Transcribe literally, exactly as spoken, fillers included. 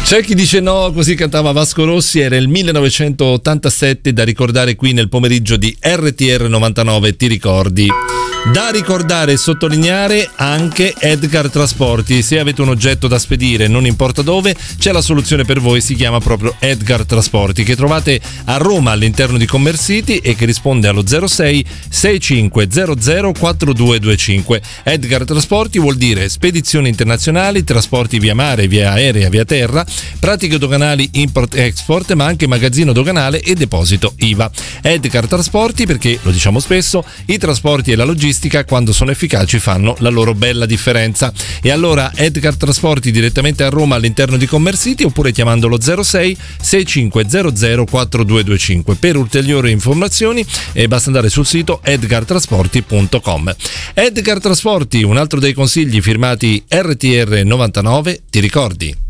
C'è chi dice no, così cantava Vasco Rossi, era il millenovecentottantasette, da ricordare qui nel pomeriggio di R T R novantanove, ti ricordi? Da ricordare e sottolineare anche Edgar Trasporti. Se avete un oggetto da spedire, non importa dove, c'è la soluzione per voi, si chiama proprio Edgar Trasporti, che trovate a Roma all'interno di Commercity e che risponde allo zero sei sei cinque zero zero quattro due due cinque. Edgar Trasporti vuol dire spedizioni internazionali, trasporti via mare, via aerea, via terra, pratiche doganali import-export, ma anche magazzino doganale e deposito I V A. Edgar Trasporti, perché lo diciamo spesso, i trasporti e la logistica quando sono efficaci fanno la loro bella differenza. E allora Edgar Trasporti direttamente a Roma all'interno di Commercity, oppure chiamandolo zero sei sei cinque zero zero quattro due due cinque. Per ulteriori informazioni eh, basta andare sul sito edgar trasporti punto com. Edgar Trasporti, un altro dei consigli firmati R T R novantanove, ti ricordi?